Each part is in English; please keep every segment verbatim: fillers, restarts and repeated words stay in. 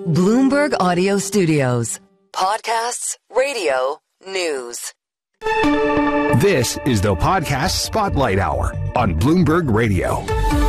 Bloomberg Audio Studios. Podcasts, radio, news. This is the Podcast Spotlight Hour on Bloomberg Radio.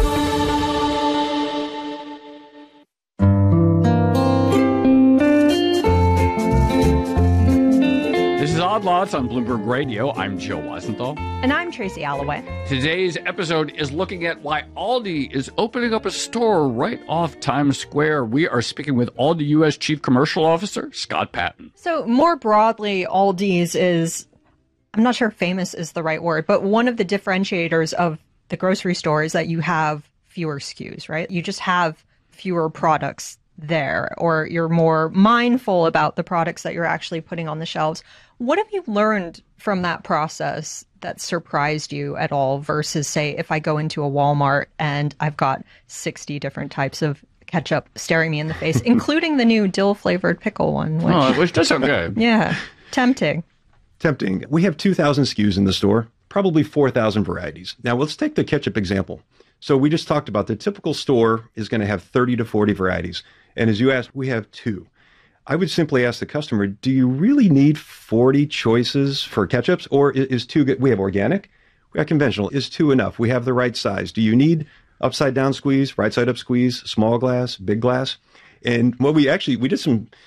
This is Odd Lots on Bloomberg Radio. I'm Joe Weisenthal. And I'm Tracy Alloway. Today's episode is looking at why Aldi is opening up a store right off Times Square. We are speaking with Aldi U S Chief Commercial Officer, Scott Patton. So more broadly, Aldi's is, I'm not sure if famous is the right word, but one of the differentiators of the grocery store is that you have fewer S K Us, right? You just have fewer products there, or you're more mindful about the products that you're actually putting on the shelves. What have you learned from that process that surprised you at all versus, say, if I go into a Walmart and I've got sixty different types of ketchup staring me in the face, including the new dill-flavored pickle one. Which, Oh, which does sound good. Yeah, tempting. Tempting. We have two thousand S K Us in the store, probably four thousand varieties. Now, let's take the ketchup example. So we just talked about the typical store is going to have thirty to forty varieties. And as you asked, we have two. I would simply ask the customer, do you really need forty choices for ketchups? Or is two good? We have organic, we have conventional. Is two enough? We have the right size. Do you need upside down squeeze, right side up squeeze, small glass, big glass? And what we actually, we did some